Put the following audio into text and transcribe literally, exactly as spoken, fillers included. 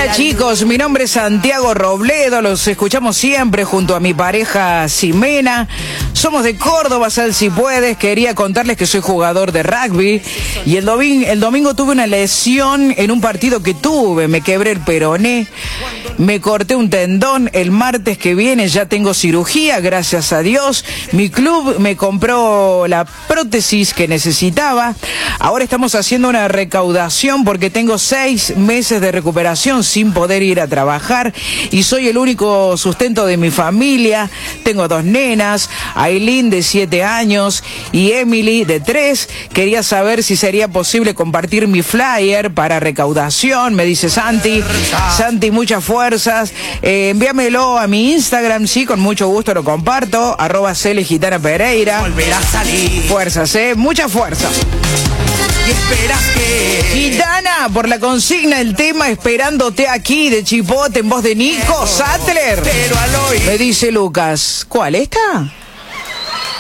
Hola chicos, mi nombre es Santiago Robledo, los escuchamos siempre junto a mi pareja Ximena. Somos de Córdoba, sal si puedes. Quería contarles que soy jugador de rugby y el domingo, el domingo tuve una lesión en un partido que tuve. Me quebré el peroné, me corté un tendón. El martes que viene ya tengo cirugía, gracias a Dios. Mi club me compró la prótesis que necesitaba. Ahora estamos haciendo una recaudación porque tengo seis meses de recuperación sin poder ir a trabajar y soy el único sustento de mi familia. Tengo dos nenas, Aileen de siete años y Emily de tres. Quería saber si sería posible compartir mi flyer para recaudación, me dice Santi. Santi, muchas fuerzas. Eh, envíamelo a mi Instagram, sí, con mucho gusto lo comparto. Arroba Cele Gitana Pereira. Fuerzas, eh, mucha fuerza. Y esperas que... Gitana, por la consigna, el tema Esperándote aquí de Chipote en voz de Nico Sattler. Pero al oír... Me dice Lucas, ¿cuál esta?